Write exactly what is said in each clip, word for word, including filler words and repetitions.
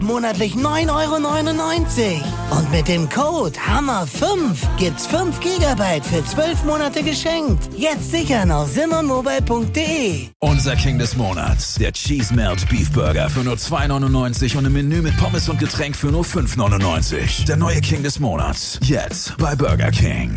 Monatlich neun Euro neunundneunzig. Und mit dem Code Hammer fünf gibt's fünf Gigabyte für zwölf Monate geschenkt. Jetzt sichern auf simmermobile punkt de. Unser King des Monats, der Cheese Melt Beef Burger für nur zwei neunundneunzig und im Menü mit Pommes und Getränk für nur fünf neunundneunzig. Der neue King des Monats, jetzt bei Burger King.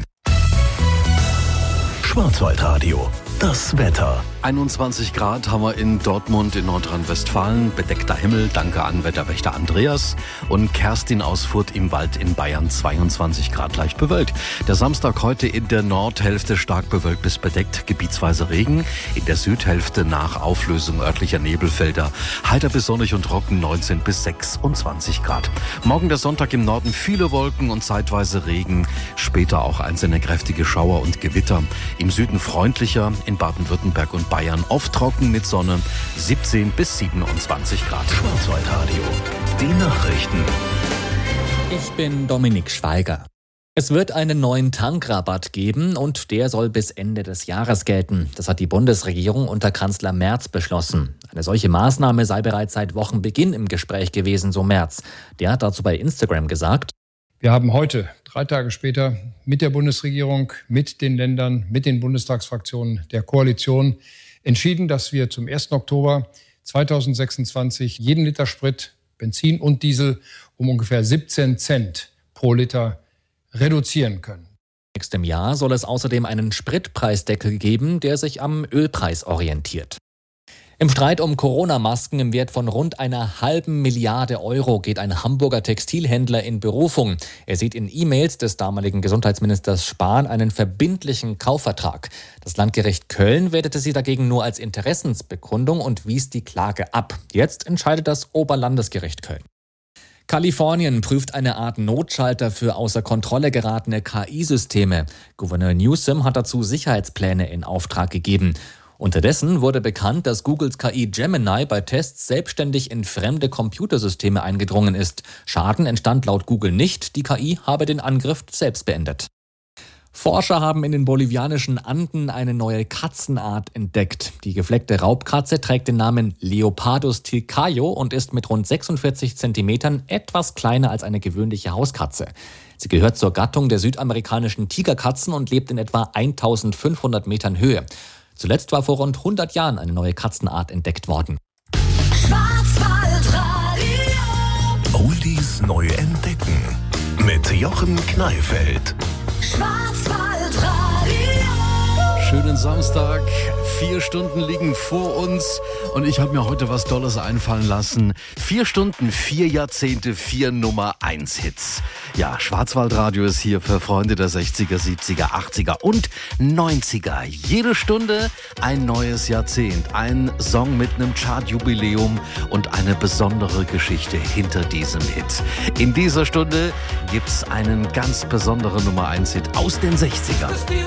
Schwarzwaldradio, das Wetter. einundzwanzig Grad haben wir in Dortmund in Nordrhein-Westfalen. Bedeckter Himmel, danke an Wetterwächter Andreas. Und Kerstin aus Furth im Wald in Bayern, zweiundzwanzig Grad leicht bewölkt. Der Samstag heute in der Nordhälfte stark bewölkt bis bedeckt, gebietsweise Regen. In der Südhälfte nach Auflösung örtlicher Nebelfelder heiter bis sonnig und trocken, neunzehn bis sechsundzwanzig Grad. Morgen der Sonntag im Norden viele Wolken und zeitweise Regen. Später auch einzelne kräftige Schauer und Gewitter. Im Süden freundlicher, in Baden-Württemberg und Bayern oft trocken mit Sonne, siebzehn bis siebenundzwanzig Grad. Schwarzwaldradio, die Nachrichten. Ich bin Dominik Schweiger. Es wird einen neuen Tankrabatt geben und der soll bis Ende des Jahres gelten. Das hat die Bundesregierung unter Kanzler Merz beschlossen. Eine solche Maßnahme sei bereits seit Wochenbeginn im Gespräch gewesen, so Merz. Der hat dazu bei Instagram gesagt: Wir haben heute, drei Tage später, mit der Bundesregierung, mit den Ländern, mit den Bundestagsfraktionen der Koalition entschieden, dass wir zum ersten Oktober zweitausendsechsundzwanzig jeden Liter Sprit, Benzin und Diesel um ungefähr siebzehn Cent pro Liter reduzieren können. Nächstem Jahr soll es außerdem einen Spritpreisdeckel geben, der sich am Ölpreis orientiert. Im Streit um Corona-Masken im Wert von rund einer halben Milliarde Euro geht ein Hamburger Textilhändler in Berufung. Er sieht in E-Mails des damaligen Gesundheitsministers Spahn einen verbindlichen Kaufvertrag. Das Landgericht Köln wertete sie dagegen nur als Interessensbekundung und wies die Klage ab. Jetzt entscheidet das Oberlandesgericht Köln. Kalifornien prüft eine Art Notschalter für außer Kontrolle geratene K I-Systeme. Gouverneur Newsom hat dazu Sicherheitspläne in Auftrag gegeben. Unterdessen wurde bekannt, dass Googles K I Gemini bei Tests selbstständig in fremde Computersysteme eingedrungen ist. Schaden entstand laut Google nicht, die K I habe den Angriff selbst beendet. Forscher haben in den bolivianischen Anden eine neue Katzenart entdeckt. Die gefleckte Raubkatze trägt den Namen Leopardus tilcayo und ist mit rund sechsundvierzig Zentimetern etwas kleiner als eine gewöhnliche Hauskatze. Sie gehört zur Gattung der südamerikanischen Tigerkatzen und lebt in etwa eintausendfünfhundert Metern Höhe. Zuletzt war vor rund hundert Jahren eine neue Katzenart entdeckt worden. Schwarzwaldradio. Oldies neu entdecken. Mit Jochen Kneifeld. Schwarzwaldradio. Schönen Samstag. Vier Stunden liegen vor uns und ich habe mir heute was Tolles einfallen lassen. Vier Stunden, vier Jahrzehnte, vier Nummer eins Hits. Ja, Schwarzwaldradio ist hier für Freunde der sechziger, siebziger, achtziger und neunziger. Jede Stunde ein neues Jahrzehnt, ein Song mit einem Chartjubiläum und eine besondere Geschichte hinter diesem Hit. In dieser Stunde gibt's einen ganz besonderen Nummer eins Hit aus den sechzigern.